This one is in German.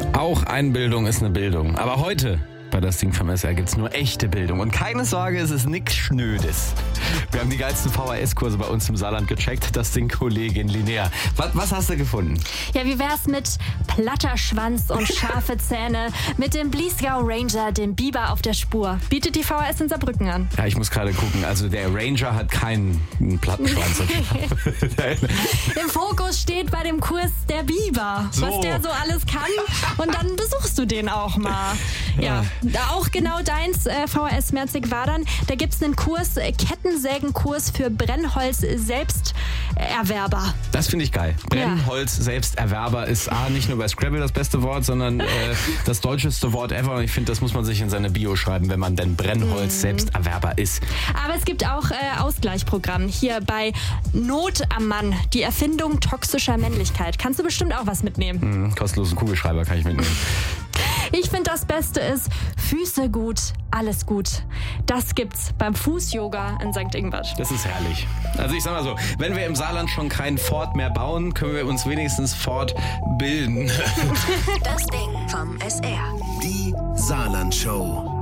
Auch Einbildung ist eine Bildung. Aber heute bei das Ding vom SR gibt es nur echte Bildung. Und keine Sorge, es ist nichts Schnödes. Wir haben die geilsten VHS-Kurse bei uns im Saarland gecheckt. Das Ding Kollegin Linnea. Was hast du gefunden? Ja, wie wär's mit platter Schwanz und scharfe Zähne, mit dem Bliesgau Ranger, dem Biber auf der Spur? Bietet die VHS in Saarbrücken an. Ja, ich muss gerade gucken. Also der Ranger hat keinen platten Schwanz. Im Fokus steht bei dem Kurs der Biber, was der so alles kann. Und dann besuchst du den auch mal. Ja, da auch genau deins, VHS Merzig-Wadern. Da gibt's einen Kurs, Kettensägenkurs für Brennholz-Selbsterwerber. Das finde ich geil. Brennholz-Selbsterwerber ist nicht nur bei Scrabble das beste Wort, sondern das deutscheste Wort ever. Und ich finde, das muss man sich in seine Bio schreiben, wenn man denn Brennholz-Selbsterwerber ist. Aber es gibt auch Ausgleichsprogramm hier bei Not am Mann, die Erfindung toxischer Männlichkeit. Kannst du bestimmt auch was mitnehmen. Kostenlosen Kugelschreiber kann ich mitnehmen. Ich finde, das Beste ist Füße gut, alles gut. Das gibt's beim Fuß-Yoga in St. Ingbert. Das ist herrlich. Also ich sag mal so, wenn wir im Saarland schon keinen Fort mehr bauen, können wir uns wenigstens fortbilden. Das Ding vom SR. Die Saarland-Show.